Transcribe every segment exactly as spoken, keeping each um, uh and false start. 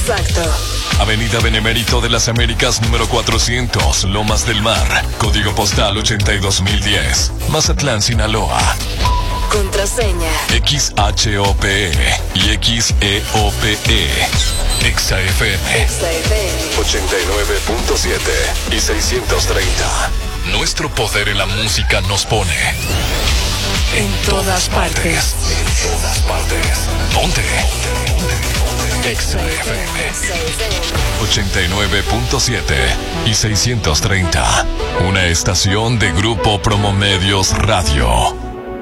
Exacto. Avenida Benemérito de las Américas número cuatrocientos, Lomas del Mar. Código postal ochenta y dos mil diez. Mazatlán, Sinaloa. Contraseña X H O P E y X E O P E. Exa F M. Exa F M. ochenta y nueve punto siete y seiscientos treinta. Nuestro poder en la música nos pone en todas partes. En todas partes. Ponte. Exa F M. ochenta y nueve punto siete y seiscientos treinta. Una estación de Grupo Promomedios Radio.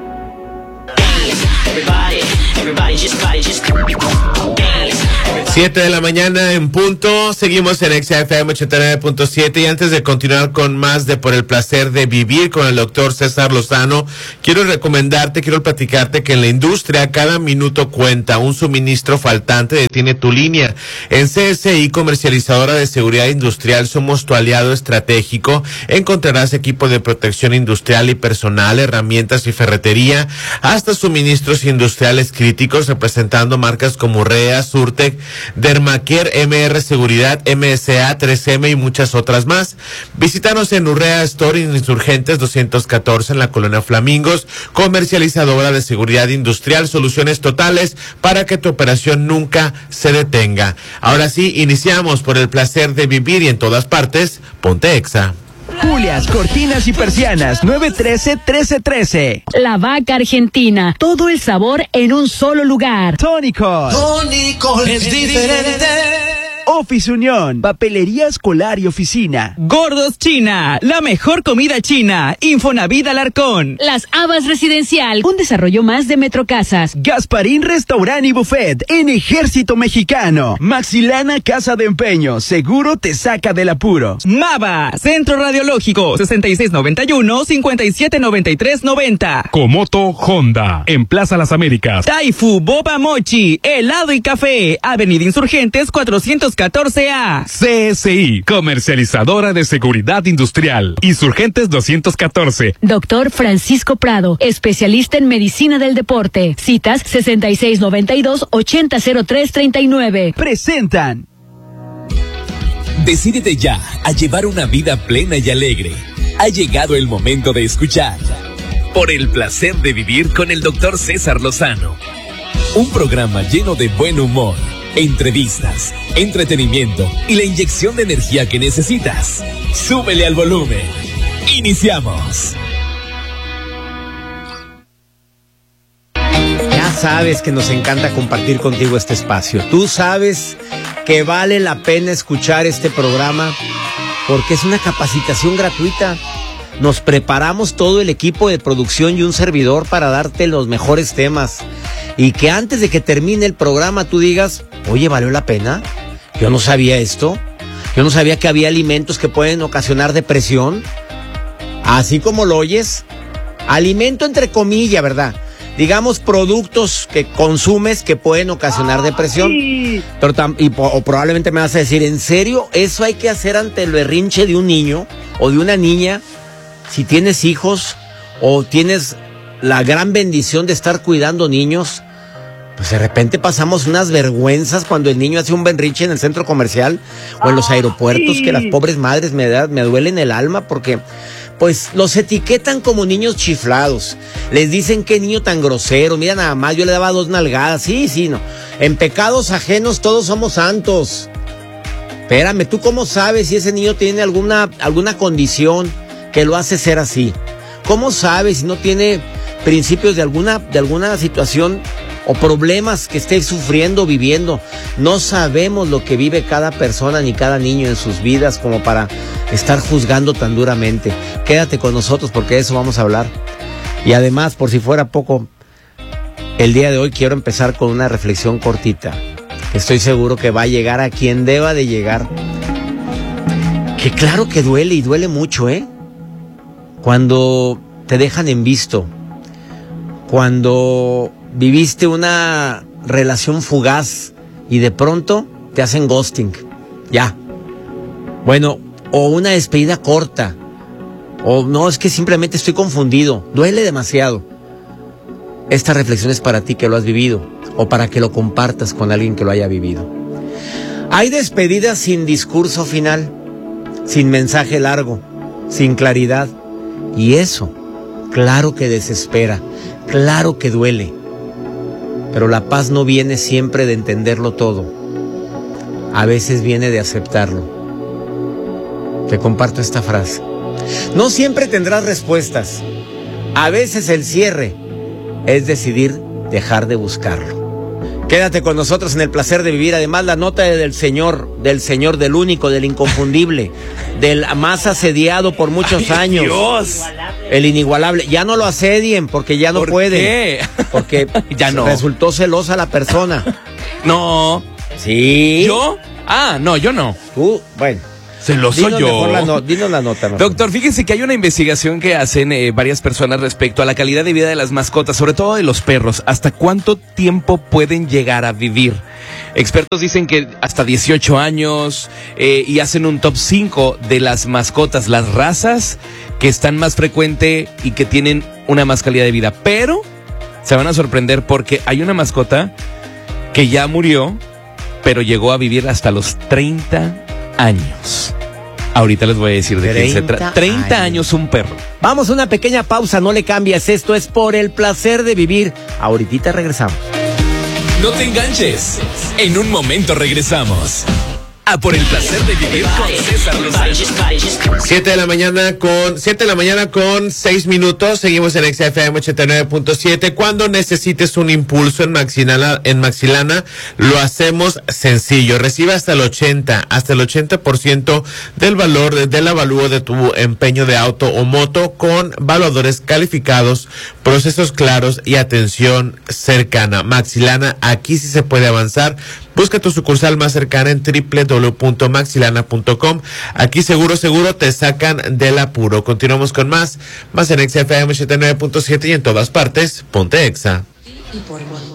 siete de la mañana en punto. Seguimos en Exa F M ochenta y nueve punto siete y antes de continuar con más de Por el placer de vivir con el doctor César Lozano, quiero recomendarte, quiero platicarte que en la industria cada minuto cuenta. Un suministro faltante detiene tu línea. En C S I, comercializadora de seguridad industrial, somos tu aliado estratégico. Encontrarás equipo de protección industrial y personal, herramientas y ferretería, hasta suministros industriales críticos, representando marcas como Urrea, Surtec, Dermacare, M R Seguridad, M S A, tres M y muchas otras más. Visítanos en Urrea Store Insurgentes doscientos catorce en la Colonia Flamingos, comercializadora de seguridad industrial, soluciones totales para que tu operación nunca se detenga. Ahora sí, iniciamos Por el placer de vivir y en todas partes, ponte Exa. Julias, cortinas y persianas, nueve uno tres, uno tres uno tres. La Vaca Argentina, todo el sabor en un solo lugar. Tónicos. Tónicos es diferente. Office Unión, papelería escolar y oficina. Gordos China, la mejor comida china. Infonavit Alarcón. Las Habas Residencial, un desarrollo más de Metrocasas. Gasparín Restaurant y Buffet en Ejército Mexicano. Maxilana Casa de Empeño, seguro te saca del apuro. Mava, Centro Radiológico, sesenta y seis noventa y uno, cincuenta y siete noventa y tres noventa. Comoto Honda, en Plaza Las Américas. Taifu Boba Mochi, helado y café, Avenida Insurgentes cuatrocientos catorce A. C S I, comercializadora de seguridad industrial. Insurgentes doscientos catorce. Doctor Francisco Prado, especialista en medicina del deporte. Citas sesenta y seis noventa y dos, ochenta cero tres treinta y nueve. Presentan. Decídete ya a llevar una vida plena y alegre. Ha llegado el momento de escuchar Por el placer de vivir con el doctor César Lozano. Un programa lleno de buen humor, entrevistas, entretenimiento y la inyección de energía que necesitas. Súbele al volumen. Iniciamos. Ya sabes que nos encanta compartir contigo este espacio. Tú sabes que vale la pena escuchar este programa porque es una capacitación gratuita. Nos preparamos todo el equipo de producción y un servidor para darte los mejores temas. Y que antes de que termine el programa tú digas, oye, ¿valió la pena? Yo no sabía esto. Yo no sabía que había alimentos que pueden ocasionar depresión. Así como lo oyes. Alimento entre comillas, ¿verdad? Digamos, productos que consumes que pueden ocasionar ah, depresión. Sí. Pero tam- y, o probablemente me vas a decir, ¿en serio? ¿Eso hay que hacer ante el berrinche de un niño o de una niña? Si tienes hijos o tienes la gran bendición de estar cuidando niños, pues de repente pasamos unas vergüenzas cuando el niño hace un berrinche en el centro comercial o en los aeropuertos, sí. Que las pobres madres me, da, me duelen el alma porque pues los etiquetan como niños chiflados. Les dicen qué niño tan grosero, mira nada más, yo le daba dos nalgadas, sí, sí, no. En pecados ajenos todos somos santos. Espérame, ¿tú cómo sabes si ese niño tiene alguna, alguna condición que lo hace ser así? ¿Cómo sabes si no tiene principios de alguna, de alguna situación o problemas que esté sufriendo, viviendo? No sabemos lo que vive cada persona ni cada niño en sus vidas como para estar juzgando tan duramente. Quédate con nosotros porque de eso vamos a hablar. Y además, por si fuera poco, el día de hoy quiero empezar con una reflexión cortita. Estoy seguro que va a llegar a quien deba de llegar. Que claro que duele y duele mucho, ¿eh? Cuando te dejan en visto, cuando viviste una relación fugaz y de pronto te hacen ghosting, ya. Bueno, o una despedida corta, o no, es que simplemente estoy confundido, duele demasiado. Esta reflexión es para ti que lo has vivido, o para que lo compartas con alguien que lo haya vivido. Hay despedidas sin discurso final, sin mensaje largo, sin claridad. Y eso, claro que desespera, claro que duele. Pero la paz no viene siempre de entenderlo todo. A veces viene de aceptarlo. Te comparto esta frase. No siempre tendrás respuestas. A veces el cierre es decidir dejar de buscarlo. Quédate con nosotros en el placer de vivir. Además, la nota del señor, del señor, del único, del inconfundible, del más asediado por muchos Ay, años. Dios. El inigualable. Ya no lo asedien porque ya no ¿Por pueden. qué? Porque ya no. Resultó celosa la persona. No. Sí. ¿Yo? Ah, no, yo no. Tú, bueno. Celoso dinos yo. Mejor la no, dinos la nota. Mejor. Doctor, fíjense que hay una investigación que hacen eh, varias personas respecto a la calidad de vida de las mascotas, sobre todo de los perros. ¿Hasta cuánto tiempo pueden llegar a vivir? Expertos dicen que hasta dieciocho años eh, y hacen un top cinco de las mascotas, las razas que están más frecuente y que tienen una más calidad de vida. Pero se van a sorprender porque hay una mascota que ya murió, pero llegó a vivir hasta los treinta años. Ahorita les voy a decir de quién se trata. treinta años un perro. Vamos a una pequeña pausa, no le cambies. Esto es Por el Placer de Vivir. Ahorita regresamos. No te enganches. En un momento regresamos. A Por el Placer de Vivir con César Lozano. Siete de la mañana con siete de la mañana con seis minutos. Seguimos en X F M ochenta y nueve punto siete. Cuando necesites un impulso en Maxilana, en Maxilana, lo hacemos sencillo. Recibe hasta el ochenta, hasta el ochenta por ciento del valor de, del avalúo de tu empeño de auto o moto con valuadores calificados, procesos claros y atención cercana. Maxilana, aquí sí se puede avanzar. Busca tu sucursal más cercana en doble u doble u doble u punto maxilana punto com. Aquí seguro, seguro te sacan del apuro. Continuamos con más, más en X F M ochenta y nueve punto siete y en todas partes, ponte Exa. Y por